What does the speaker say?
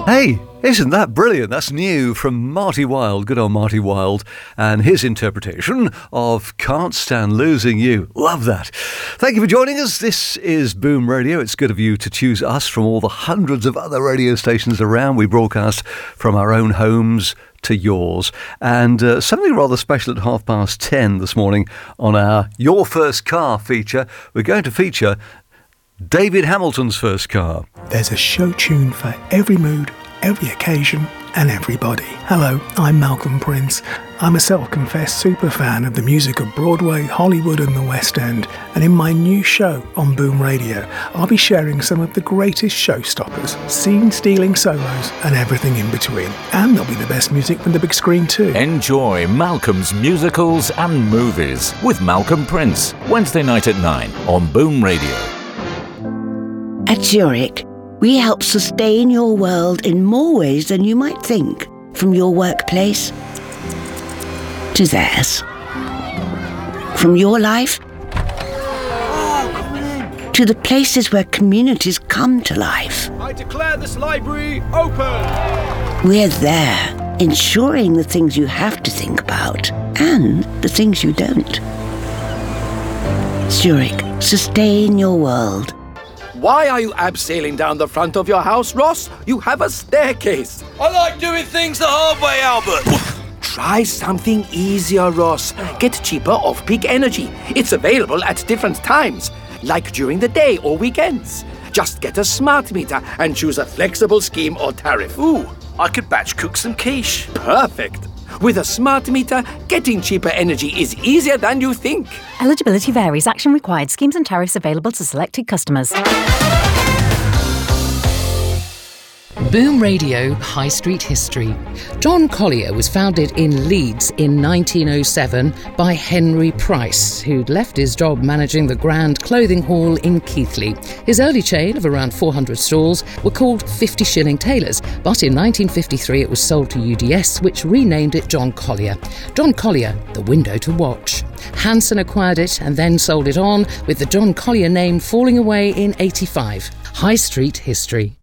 Hey, isn't that brilliant? That's new from Marty Wilde, good old Marty Wilde, and his interpretation of Can't Stand Losing You. Love that. Thank you for joining us. This is Boom Radio. It's good of you to choose us from all the hundreds of other radio stations around. We broadcast from our own homes to yours. And something rather special at 10:30 this morning on our Your First Car feature. We're going to feature David Hamilton's first car. There's a show tune for every mood, every occasion and everybody. Hello, I'm Malcolm Prince. I'm a self-confessed superfan of the music of Broadway, Hollywood and the West End. And in my new show on Boom Radio, I'll be sharing some of the greatest showstoppers, scene-stealing solos and everything in between. And there'll be the best music from the big screen too. Enjoy Malcolm's musicals and movies with Malcolm Prince, Wednesday night at 9 on Boom Radio. At Zurich, we help sustain your world in more ways than you might think. From your workplace to theirs. From your life to the places where communities come to life. I declare this library open! We're there, ensuring the things you have to think about and the things you don't. Zurich, sustain your world. Why are you abseiling down the front of your house, Ross? You have a staircase. I like doing things the hard way, Albert. Try something easier, Ross. Get cheaper off-peak energy. It's available at different times, like during the day or weekends. Just get a smart meter and choose a flexible scheme or tariff. Ooh, I could batch cook some quiche. Perfect. With a smart meter, getting cheaper energy is easier than you think. Eligibility varies. Action required. Schemes and tariffs available to selected customers. Boom Radio High Street History. John Collier was founded in Leeds in 1907 by Henry Price, who'd left his job managing the Grand Clothing Hall in Keighley. His early chain of around 400 stalls were called 50 Shilling Tailors, but in 1953 it was sold to UDS, which renamed it John Collier. John Collier, the window to watch. Hanson acquired it and then sold it on, with the John Collier name falling away in 85. High Street History.